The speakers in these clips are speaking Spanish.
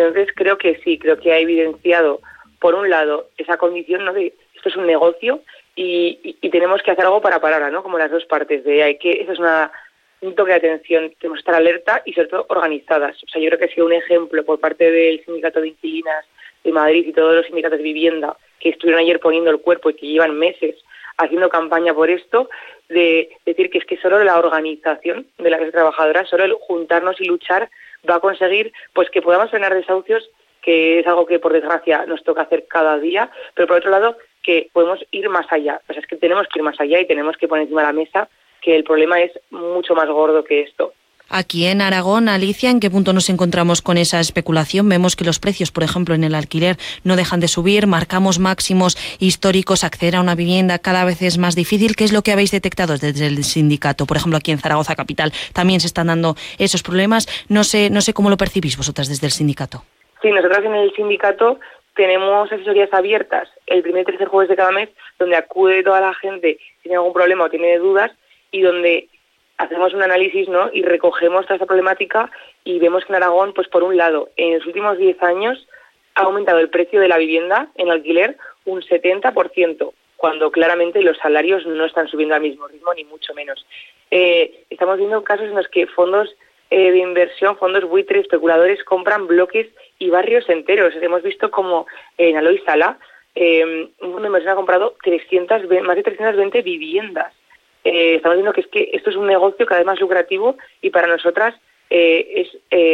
Entonces creo que sí, creo que ha evidenciado, por un lado, esa condición, ¿no?, de esto es un negocio y tenemos que hacer algo para pararla, ¿no?, como las dos partes, eso es un toque de atención, tenemos que estar alerta y sobre todo organizadas. O sea, yo creo que ha sido un ejemplo por parte del Sindicato de Inquilinas de Madrid y todos los sindicatos de vivienda que estuvieron ayer poniendo el cuerpo y que llevan meses haciendo campaña por esto, de decir que es que solo la organización de la clase trabajadora, solo el juntarnos y luchar va a conseguir pues que podamos frenar desahucios, que es algo que por desgracia nos toca hacer cada día, pero por otro lado que podemos ir más allá. O sea, es que tenemos que ir más allá y tenemos que poner encima de la mesa que el problema es mucho más gordo que esto. Aquí en Aragón, Alicia, ¿en qué punto nos encontramos con esa especulación? Vemos que los precios, por ejemplo, en el alquiler no dejan de subir, marcamos máximos históricos, acceder a una vivienda cada vez es más difícil. ¿Qué es lo que habéis detectado desde el sindicato? Por ejemplo, aquí en Zaragoza capital también se están dando esos problemas. No sé cómo lo percibís vosotras desde el sindicato. Sí, nosotros en el sindicato tenemos asesorías abiertas el primer y tercer jueves de cada mes, donde acude toda la gente si tiene algún problema o tiene dudas y donde hacemos un análisis, ¿no?, y recogemos toda esta problemática y vemos que en Aragón, pues por un lado, en los últimos 10 años ha aumentado el precio de la vivienda en alquiler un 70%, cuando claramente los salarios no están subiendo al mismo ritmo, ni mucho menos. Estamos viendo casos en los que fondos de inversión, fondos buitre, especuladores compran bloques y barrios enteros. Hemos visto como en Aloy Sala un fondo de inversión ha comprado más de 320 viviendas. Estamos viendo que es que esto es un negocio cada vez más lucrativo y para nosotras es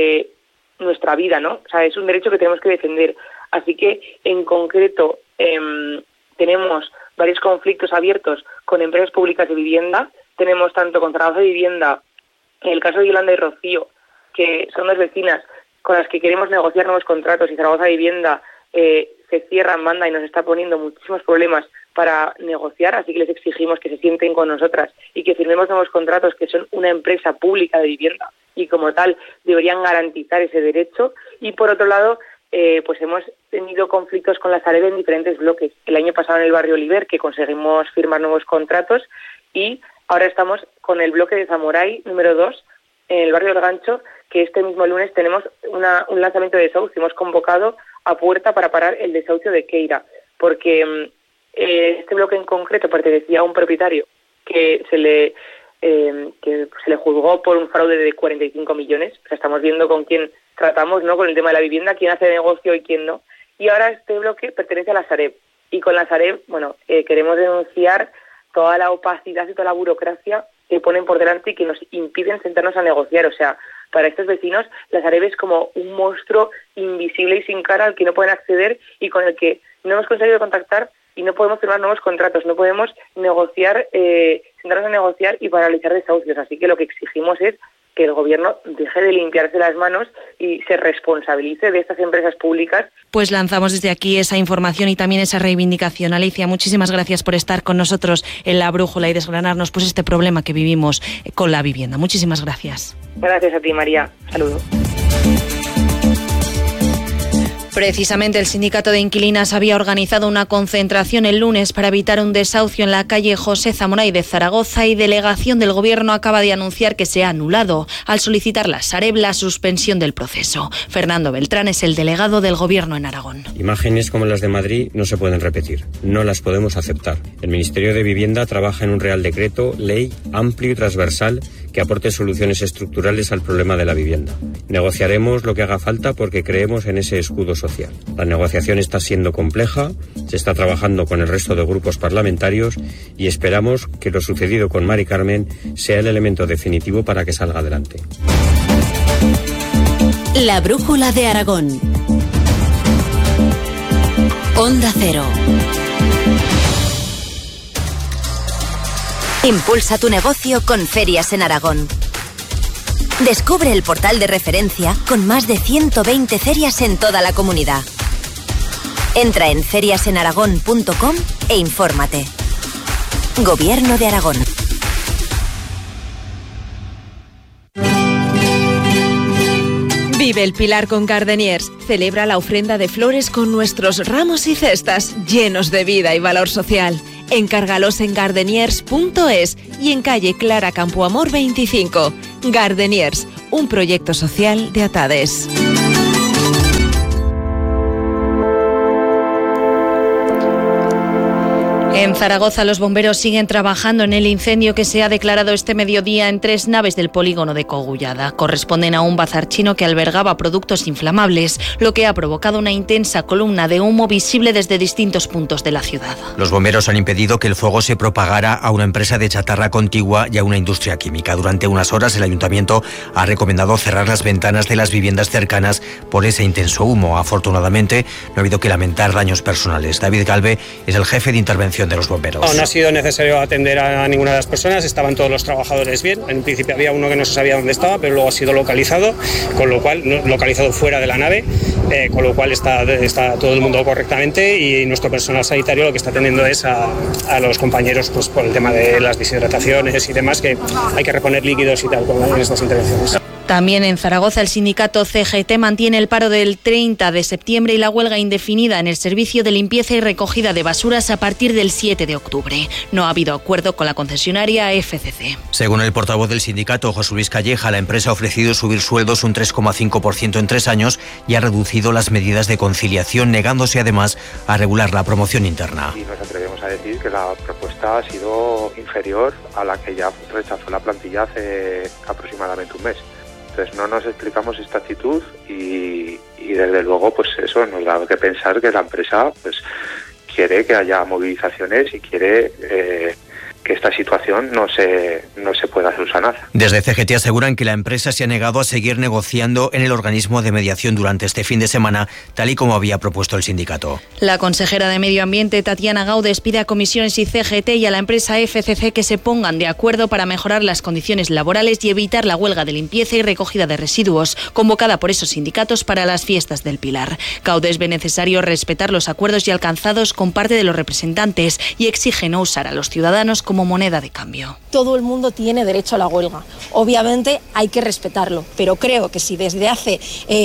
nuestra vida, ¿no? O sea, es un derecho que tenemos que defender. Así que, en concreto, tenemos varios conflictos abiertos con empresas públicas de vivienda. Tenemos tanto con Zaragoza de Vivienda, en el caso de Yolanda y Rocío, que son dos vecinas con las que queremos negociar nuevos contratos y Zaragoza de Vivienda se cierra en banda y nos está poniendo muchísimos problemas para negociar, así que les exigimos que se sienten con nosotras y que firmemos nuevos contratos que son una empresa pública de vivienda y como tal deberían garantizar ese derecho. Y por otro lado, pues hemos tenido conflictos con la Sareb en diferentes bloques. El año pasado en el barrio Oliver, que conseguimos firmar nuevos contratos, y ahora estamos con el bloque de Zamoray número 2 en el barrio del Gancho, que este mismo lunes tenemos un lanzamiento de desahucio. Hemos convocado a puerta para parar el desahucio de Queira, porque este bloque en concreto pertenecía a un propietario que se le juzgó por un fraude de 45 millones. O sea, estamos viendo con quién tratamos, ¿no?, con el tema de la vivienda, quién hace negocio y quién no. Y ahora este bloque pertenece a la Sareb. Y con la Sareb, queremos denunciar toda la opacidad y toda la burocracia que ponen por delante y que nos impiden sentarnos a negociar. O sea, para estos vecinos, la Sareb es como un monstruo invisible y sin cara al que no pueden acceder y con el que no hemos conseguido contactar y no podemos firmar nuevos contratos, no podemos negociar, sentarnos a negociar y paralizar desahucios. Así que lo que exigimos es que el gobierno deje de limpiarse las manos y se responsabilice de estas empresas públicas. Pues lanzamos desde aquí esa información y también esa reivindicación. Alicia, muchísimas gracias por estar con nosotros en La Brújula y desgranarnos pues este problema que vivimos con la vivienda. Muchísimas gracias. Gracias a ti, María. Saludos. Precisamente el Sindicato de Inquilinas había organizado una concentración el lunes para evitar un desahucio en la calle José Zamoray de Zaragoza y delegación del Gobierno acaba de anunciar que se ha anulado al solicitar la Sareb la suspensión del proceso. Fernando Beltrán es el delegado del Gobierno en Aragón. Imágenes como las de Madrid no se pueden repetir, no las podemos aceptar. El Ministerio de Vivienda trabaja en un Real Decreto, ley amplio y transversal que aporte soluciones estructurales al problema de la vivienda. Negociaremos lo que haga falta porque creemos en ese escudo social. La negociación está siendo compleja, se está trabajando con el resto de grupos parlamentarios y esperamos que lo sucedido con Mari Carmen sea el elemento definitivo para que salga adelante. La Brújula de Aragón. Onda Cero. Impulsa tu negocio con Ferias en Aragón. Descubre el portal de referencia con más de 120 ferias en toda la comunidad. Entra en feriasenaragón.com e infórmate. Gobierno de Aragón. Vive el Pilar con Gardeniers. Celebra la ofrenda de flores con nuestros ramos y cestas llenos de vida y valor social. Encárgalos en gardeniers.es y en calle Clara Campoamor 25. Gardeniers, un proyecto social de Atades. Zaragoza, los bomberos siguen trabajando en el incendio que se ha declarado este mediodía en 3 naves del polígono de Cogullada. Corresponden a un bazar chino que albergaba productos inflamables, lo que ha provocado una intensa columna de humo visible desde distintos puntos de la ciudad. Los bomberos han impedido que el fuego se propagara a una empresa de chatarra contigua y a una industria química. Durante unas horas el ayuntamiento ha recomendado cerrar las ventanas de las viviendas cercanas por ese intenso humo. Afortunadamente no ha habido que lamentar daños personales. David Galve es el jefe de intervención de los bomberos. No ha sido necesario atender a ninguna de las personas, estaban todos los trabajadores bien. En principio había uno que no se sabía dónde estaba, pero luego ha sido localizado, con lo cual localizado fuera de la nave, con lo cual está todo el mundo correctamente, y nuestro personal sanitario lo que está atendiendo es a los compañeros, pues por el tema de las deshidrataciones y demás, que hay que reponer líquidos y tal en estas intervenciones. También en Zaragoza, el sindicato CGT mantiene el paro del 30 de septiembre y la huelga indefinida en el servicio de limpieza y recogida de basuras a partir del 7 de octubre. No ha habido acuerdo con la concesionaria FCC. Según el portavoz del sindicato, José Luis Calleja, la empresa ha ofrecido subir sueldos un 3,5% en 3 años y ha reducido las medidas de conciliación, negándose además a regular la promoción interna. Y nos atrevemos a decir que la propuesta ha sido inferior a la que ya rechazó la plantilla hace aproximadamente un mes. Entonces no nos explicamos esta actitud y desde luego pues eso nos da que pensar que la empresa pues quiere que haya movilizaciones y quiere que esta situación no se pueda subsanar. Desde CGT aseguran que la empresa se ha negado a seguir negociando en el organismo de mediación durante este fin de semana, tal y como había propuesto el sindicato. La consejera de Medio Ambiente, Tatiana Gaudes, pide a Comisiones y CGT y a la empresa FCC que se pongan de acuerdo para mejorar las condiciones laborales y evitar la huelga de limpieza y recogida de residuos convocada por esos sindicatos para las fiestas del Pilar. Gaudes ve necesario respetar los acuerdos ya alcanzados con parte de los representantes y exige no usar a los ciudadanos como moneda de cambio. Todo el mundo tiene derecho a la huelga. Obviamente hay que respetarlo, pero creo que si desde hace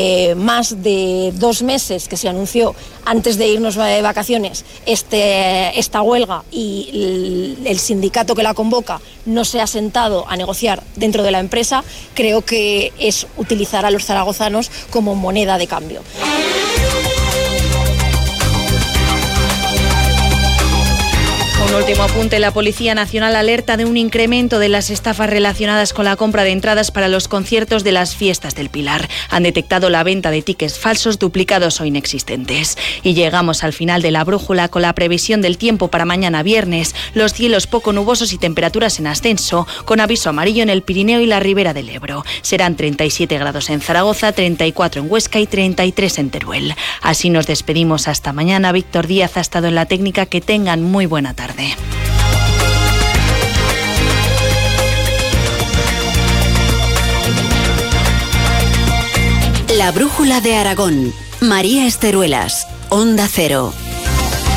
más de 2 meses que se anunció antes de irnos de vacaciones esta huelga y el sindicato que la convoca no se ha sentado a negociar dentro de la empresa, creo que es utilizar a los zaragozanos como moneda de cambio. Un último apunte, la Policía Nacional alerta de un incremento de las estafas relacionadas con la compra de entradas para los conciertos de las fiestas del Pilar. Han detectado la venta de tickets falsos, duplicados o inexistentes. Y llegamos al final de la brújula con la previsión del tiempo para mañana viernes. Los cielos poco nubosos y temperaturas en ascenso, con aviso amarillo en el Pirineo y la Ribera del Ebro. Serán 37 grados en Zaragoza, 34 en Huesca y 33 en Teruel. Así nos despedimos hasta mañana. Víctor Díaz ha estado en la técnica. Que tengan muy buena tarde. La brújula de Aragón. María Esteruelas, Onda Cero.